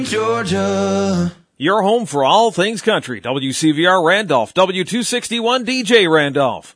Georgia. Your home for all things country. WCVR Randolph, W261 DJ Randolph.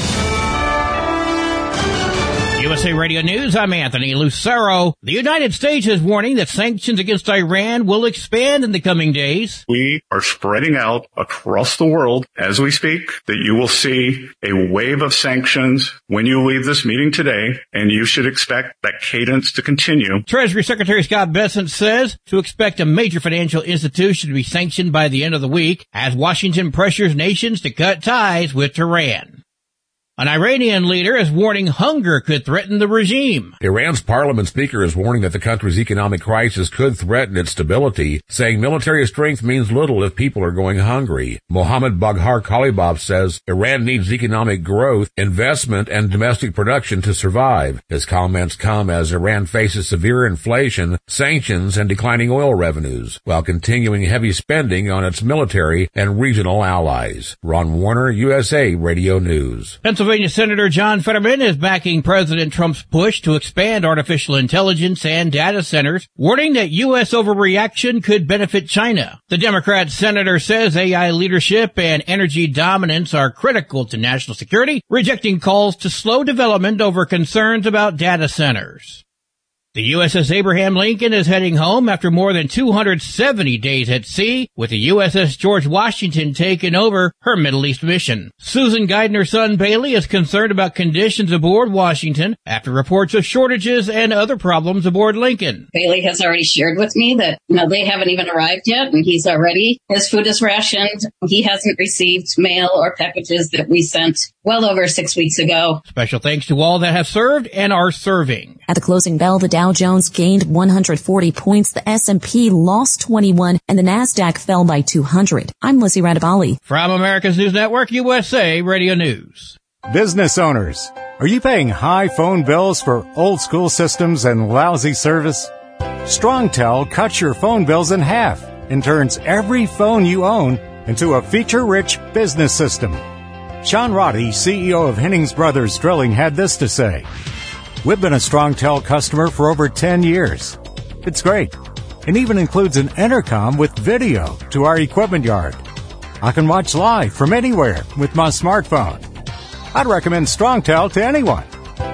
USA Radio News, I'm Anthony Lucero. The United States is warning that sanctions against Iran will expand in the coming days. We are spreading out across the world as we speak, that you will see a wave of sanctions when you leave this meeting today, and you should expect that cadence to continue. Treasury Secretary Scott Bessent says to expect a major financial institution to be sanctioned by the end of the week as Washington pressures nations to cut ties with Tehran. An Iranian leader is warning hunger could threaten the regime. Iran's parliament speaker is warning that the country's economic crisis could threaten its stability, saying military strength means little if people are going hungry. Mohammad Baghar Kalibov says Iran needs economic growth, investment, and domestic production to survive. His comments come as Iran faces severe inflation, sanctions, and declining oil revenues, while continuing heavy spending on its military and regional allies. Ron Warner, USA Radio News. Pennsylvania Senator John Fetterman is backing President Trump's push to expand artificial intelligence and data centers, warning that U.S. overreaction could benefit China. The Democrat senator says AI leadership and energy dominance are critical to national security, rejecting calls to slow development over concerns about data centers. The USS Abraham Lincoln is heading home after more than 270 days at sea, with the USS George Washington taking over her Middle East mission. Susan Geithner's son Bailey is concerned about conditions aboard Washington after reports of shortages and other problems aboard Lincoln. Bailey has already shared with me that, they haven't even arrived yet, and his food is rationed. He hasn't received mail or packages that we sent well over 6 weeks ago. Special thanks to all that have served and are serving. At the closing bell, the Dow Jones gained 140 points, the S&P lost 21, and the NASDAQ fell by 200. I'm Lizzie Radabali. From America's News Network, USA Radio News. Business owners, are you paying high phone bills for old school systems and lousy service? StrongTel cuts your phone bills in half and turns every phone you own into a feature-rich business system. Sean Roddy, CEO of Hennings Brothers Drilling, had this to say. We've been a StrongTel customer for over 10 years. It's great. It even includes an intercom with video to our equipment yard. I can watch live from anywhere with my smartphone. I'd recommend StrongTel to anyone.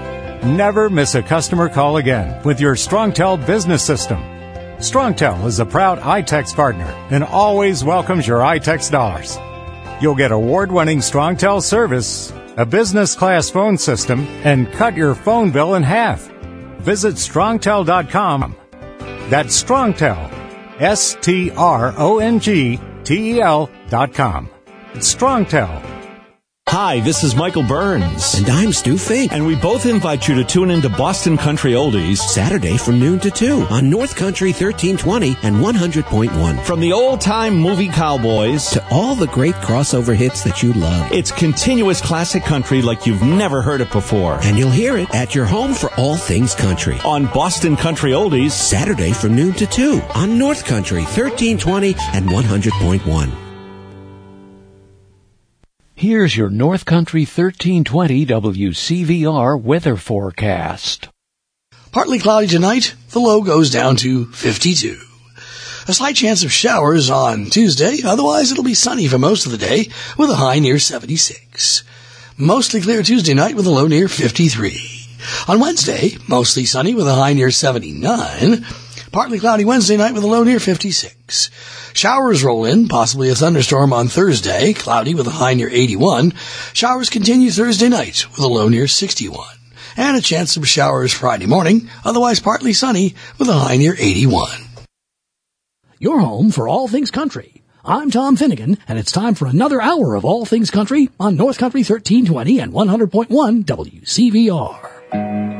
Never miss a customer call again with your StrongTel business system. StrongTel is a proud iTex partner and always welcomes your iTex dollars. You'll get award-winning StrongTel service, a business-class phone system, and cut your phone bill in half. Visit StrongTel.com. That's StrongTel, StrongTel.com. It's StrongTel. Hi, this is Michael Burns. And I'm Stu Fink. And we both invite you to tune into Boston Country Oldies Saturday from noon to 2 on North Country 1320 and 100.1. From the old-time movie cowboys to all the great crossover hits that you love. It's continuous classic country like you've never heard it before. And you'll hear it at your home for all things country. On Boston Country Oldies Saturday from noon to 2 on North Country 1320 and 100.1. Here's your North Country 1320 WCVR weather forecast. Partly cloudy tonight. The low goes down to 52. A slight chance of showers on Tuesday. Otherwise, it'll be sunny for most of the day with a high near 76. Mostly clear Tuesday night with a low near 53. On Wednesday, mostly sunny with a high near 79. Partly cloudy Wednesday night with a low near 56. Showers roll in, possibly a thunderstorm on Thursday, cloudy with a high near 81. Showers continue Thursday night with a low near 61. And a chance of showers Friday morning, otherwise partly sunny with a high near 81. Your home for all things country. I'm Tom Finnegan, and it's time for another hour of all things country on North Country 1320 and 100.1 WCVR.